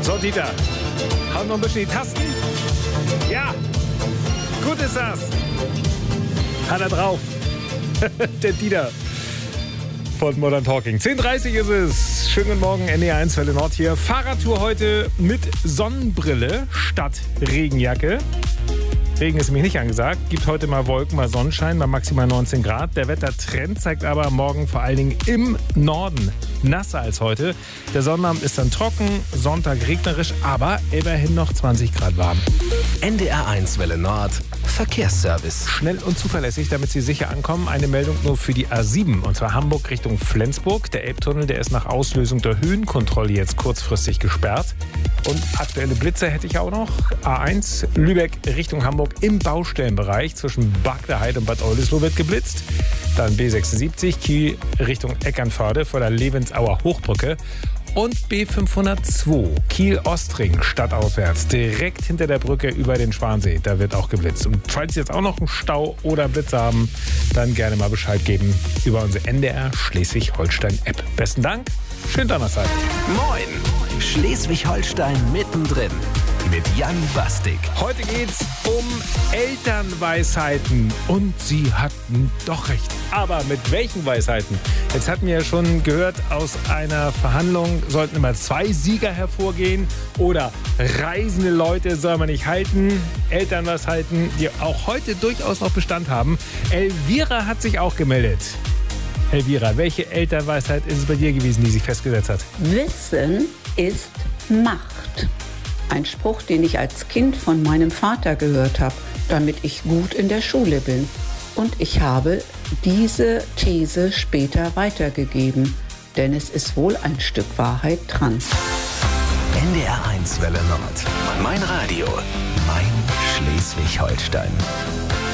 So, Dieter, hauen noch ein bisschen die Tasten. Ja, gut ist das. Hat er drauf. Der Dieter von Modern Talking. 10:30 ist es. Schönen guten Morgen, NDR1 Welle Nord hier. Fahrradtour heute mit Sonnenbrille statt Regenjacke. Regen ist nämlich nicht angesagt. Gibt heute mal Wolken, mal Sonnenschein bei maximal 19 Grad. Der Wettertrend zeigt aber morgen vor allen Dingen im Norden nasser als heute. Der Sonnabend ist dann trocken, Sonntag regnerisch, aber immerhin noch 20 Grad warm. NDR1 Welle Nord Verkehrsservice. Schnell und zuverlässig, damit Sie sicher ankommen. Eine Meldung nur für die A7, und zwar Hamburg Richtung Flensburg. Der Elbtunnel, der ist nach Auslösung der Höhenkontrolle jetzt kurzfristig gesperrt. Und aktuelle Blitze hätte ich auch noch. A1 Lübeck Richtung Hamburg im Baustellenbereich zwischen Bad der Heide und Bad Oldesloe wird geblitzt. Dann B76 Kiel Richtung Eckernförde vor der Levensauer Hochbrücke. Und B502 Kiel-Ostring stadtauswärts, direkt hinter der Brücke über den Schwansee. Da wird auch geblitzt. Und falls Sie jetzt auch noch einen Stau oder Blitze haben, dann gerne mal Bescheid geben über unsere NDR Schleswig-Holstein-App. Besten Dank, schönen Donnerstag. Moin, Schleswig-Holstein mittendrin mit Jan Bastik. Heute geht's um Elternweisheiten. Und Sie hatten doch recht. Aber mit welchen Weisheiten? Jetzt hatten wir ja schon gehört, aus einer Verhandlung sollten immer 2 Sieger hervorgehen. Oder reisende Leute soll man nicht halten. Elternweisheiten, die auch heute durchaus noch Bestand haben. Elvira hat sich auch gemeldet. Elvira, welche Elternweisheit ist es bei dir gewesen, die sich festgesetzt hat? Wissen ist Macht. Ein Spruch, den ich als Kind von meinem Vater gehört habe, damit ich gut in der Schule bin. Und ich habe diese These später weitergegeben, denn es ist wohl ein Stück Wahrheit dran. NDR1 Welle Nord. Mein Radio, mein Schleswig-Holstein.